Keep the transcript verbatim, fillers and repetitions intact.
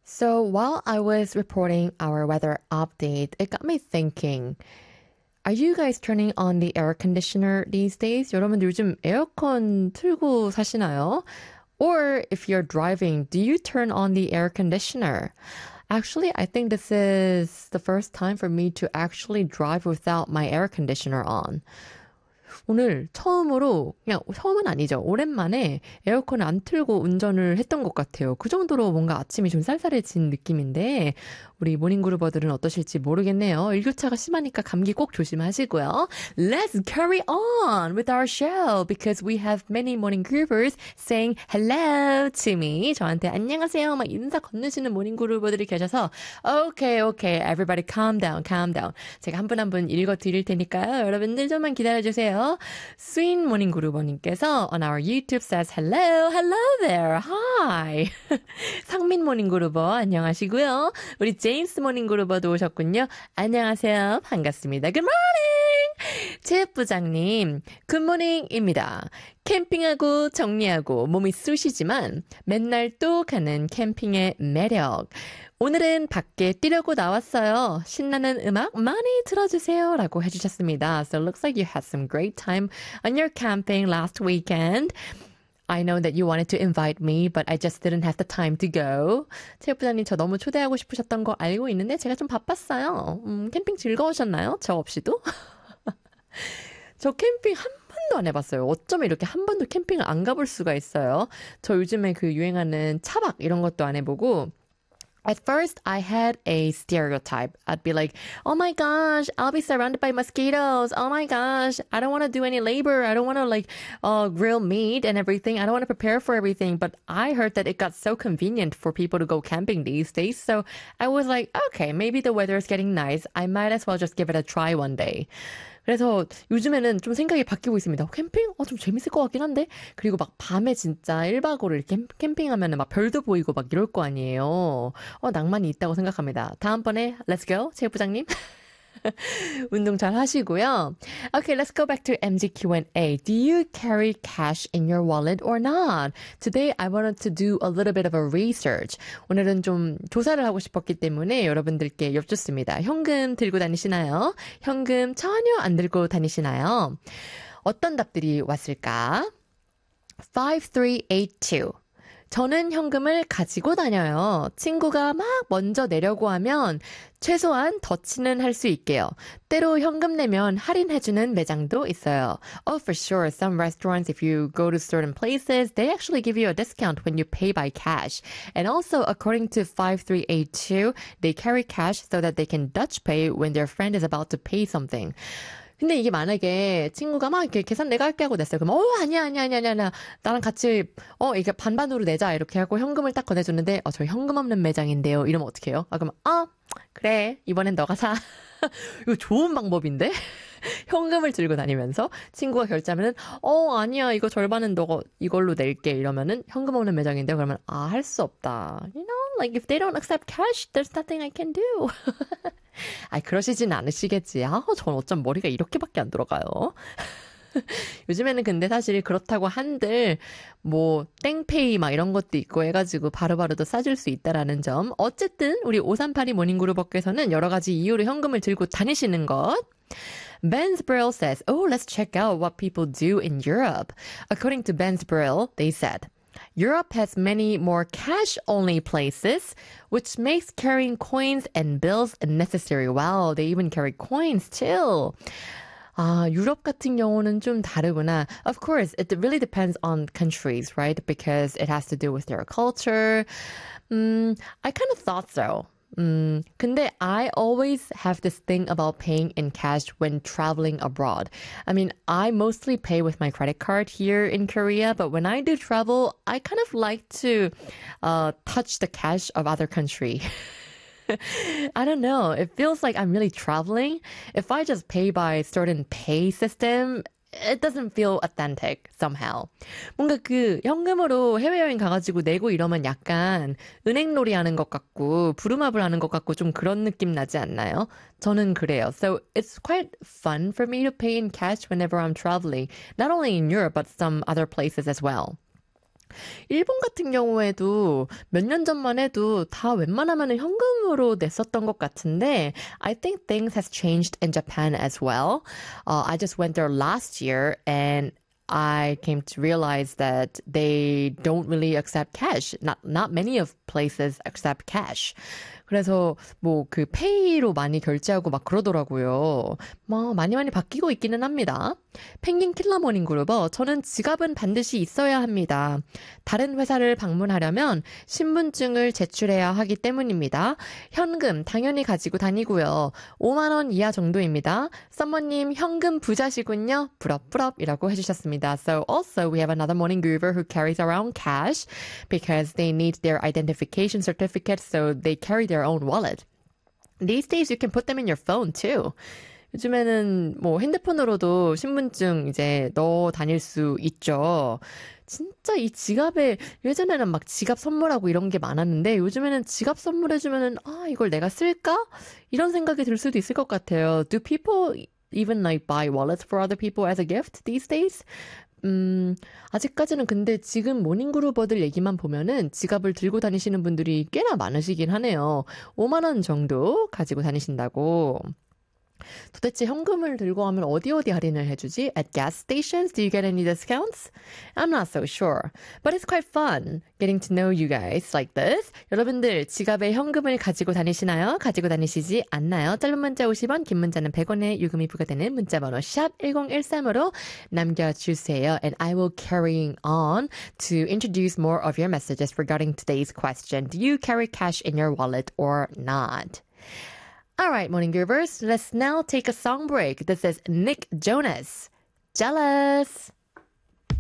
So while I was reporting our weather update, it got me thinking, are you guys turning on the air conditioner these days? 여러분들 요즘 에어컨 틀고 사시나요? Or if you're driving, do you turn on the air conditioner? Actually, I think this is the first time for me to actually drive without my air conditioner on. 오늘 처음으로, 그냥 처음은 아니죠. 오랜만에 에어컨을 안 틀고 운전을 했던 것 같아요. 그 정도로 뭔가 아침이 좀 쌀쌀해진 느낌인데 우리 모닝그루버들은 어떠실지 모르겠네요. 일교차가 심하니까 감기 꼭 조심하시고요. Let's carry on with our show because we have many 모닝그루버s saying hello to me. 저한테 안녕하세요 막 인사 건네시는 모닝그루버들이 계셔서 Okay, okay, everybody calm down, calm down. 제가 한 분 한 분 읽어드릴 테니까요. 여러분들 좀만 기다려주세요. 스윗 모닝그루버님께서 on our YouTube says hello, hello there, hi. 상민 모닝그루버 안녕하시고요. 우리 제임스 모닝그루버도 오셨군요. 안녕하세요. 반갑습니다. Good morning. 제부장님, 굿모닝입니다. 캠핑하고 정리하고 몸이 쑤시지만 맨날 또 가는 캠핑의 매력. 오늘은 밖에 뛰려고 나왔어요. 신나는 음악 많이 들어주세요. 라고 해주셨습니다. So it looks like you had some great time on your camping last weekend. I know that you wanted to invite me, but I just didn't have the time to go. 체육부장님 저 너무 초대하고 싶으셨던 거 알고 있는데 제가 좀 바빴어요. 음, 캠핑 즐거우셨나요? 저 없이도? 저 캠핑 한 번도 안 해봤어요. 어쩌면 이렇게 한 번도 캠핑을 안 가볼 수가 있어요. 저 요즘에 그 유행하는 차박 이런 것도 안 해보고 At first, I had a stereotype. I'd be like, oh my gosh, I'll be surrounded by mosquitoes. Oh my gosh, I don't want to do any labor. I don't want to like uh, grill meat and everything. I don't want to prepare for everything. But I heard that it got so convenient for people to go camping these days. So I was like, okay, maybe the weather is getting nice. I might as well just give it a try one day. 그래서 요즘에는 좀 생각이 바뀌고 있습니다. 캠핑? 어, 좀 재밌을 것 같긴 한데? 그리고 막 밤에 진짜 일 박 오 일 캠, 캠핑하면은 막 별도 보이고 막 이럴 거 아니에요. 어, 낭만이 있다고 생각합니다. 다음번에 Let's go, 체 부장님. 운동 잘 하시고요. Okay, let's go back to 엠지 큐 앤 에이. Do you carry cash in your wallet or not? Today I wanted to do a little bit of a research. 오늘은 좀 조사를 하고 싶었기 때문에 여러분들께 여쭙습니다. 현금 들고 다니시나요? 현금 전혀 안 들고 다니시나요? 어떤 답들이 왔을까? 오삼팔팔이. 저는 현금을 가지고 다녀요. 친구가 막 먼저 내려고 하면 최소한 더치는 할 수 있게요. 때로 현금 내면 할인해주는 매장도 있어요. Oh, for sure. Some restaurants, if you go to certain places, they actually give you a discount when you pay by cash. And also, according to 오삼팔팔이, they carry cash so that they can Dutch pay when their friend is about to pay something. 근데 이게 만약에 친구가 막 이렇게 계산 내가 할게 하고 냈어요. 그럼 어 아니야 아니야 아니야 아니야 나랑 같이 어 이게 반반으로 내자 이렇게 하고 현금을 딱 건네줬는데 어 저 현금 없는 매장인데요. 이러면 어떡해요? 아 그럼 아 그래 이번엔 너가 사. 이거 좋은 방법인데? 현금을 들고 다니면서 친구가 결제하면은 어 아니야 이거 절반은 너가 이걸로 낼게 이러면은 현금 없는 매장인데 그러면 아 할 수 없다. You know, like if they don't accept cash, there's nothing I can do. 아 그러시진 않으시겠지. 아 전 어쩜 머리가 이렇게밖에 안 돌아가요. 요즘에는 근데 사실 그렇다고 한들 뭐 땡페이 막 이런 것도 있고 해가지고 바로바로도 싸줄 수 있다라는 점. 어쨌든 우리 오삼팔이 모닝그룹업께서는 여러 가지 이유로 현금을 들고 다니시는 것. Ben Sbrill says, oh, let's check out what people do in Europe. According to Ben Sbrill, they said, Europe has many more cash-only places, which makes carrying coins and bills necessary. Wow, they even carry coins too. 아, 유럽 같은 경우는 좀 다르구나. Of course, it really depends on countries, right? Because it has to do with their culture. Mm, I kind of thought so. 음, 근데 I always have this thing about paying in cash when traveling abroad. I mean, I mostly pay with my credit card here in Korea, but when I do travel, I kind of like to uh, touch the cash of other country. I don't know. It feels like I'm really traveling. If I just pay by certain pay system, it doesn't feel authentic somehow. 뭔가 그 현금으로 해외여행 가가지고 내고 이러면 약간 은행놀이 하는 것 같고 부루마블 하는 것 같고 좀 그런 느낌 나지 않나요? 저는 그래요. So it's quite fun for me to pay in cash whenever I'm traveling. Not only in Europe, but some other places as well. 일본 같은 경우에도 몇 년 전만 해도 다 웬만하면 현금으로 냈었던 것 같은데 I think things has changed in Japan as well. Uh, I just went there last year and I came to realize that they don't really accept cash. Not not many of places accept cash. 그래서 뭐 그 페이로 많이 결제하고 막 그러더라고요. 뭐 많이 많이 바뀌고 있기는 합니다. 펭귄 킬러 모닝 그루버 저는 지갑은 반드시 있어야 합니다. 다른 회사를 방문하려면 신분증을 제출해야 하기 때문입니다. 현금 당연히 가지고 다니고요. 오만 원 이하 정도입니다. 썸머님 현금 부자시군요. 부럽부럽이라고 해주셨습니다. So also we have another morning groover who carries around cash because they need their identification certificate so they carry their own wallet. These days you can put them in your phone too. 요즘에는 뭐 핸드폰으로도 신분증 이제 넣어 다닐 수 있죠. 진짜 이 지갑에 예전에는 막 지갑 선물하고 이런 게 많았는데 요즘에는 지갑 선물해주면은 아 이걸 내가 쓸까? 이런 생각이 들 수도 있을 것 같아요. Do people even like buy wallets for other people as a gift these days? 음, 아직까지는 근데 지금 모닝그루버들 얘기만 보면은 지갑을 들고 다니시는 분들이 꽤나 많으시긴 하네요. 오만 원 정도 가지고 다니신다고. 도대체 현금을 들고 가면 어디 어디 할인을 해주지? At gas stations, do you get any discounts? I'm not so sure. But it's quite fun getting to know you guys like this. 여러분들 지갑에 현금을 가지고 다니시나요? 가지고 다니시지 않나요? 짧은 문자 오십 원, 긴 문자는 백 원의 요금이 부과되는 문자번호 샵 일공일삼으로 남겨주세요. And I will carry on to introduce more of your messages regarding today's question. Do you carry cash in your wallet or not? All right, Morning Groovers, let's now take a song break. This is Nick Jonas, Jealous.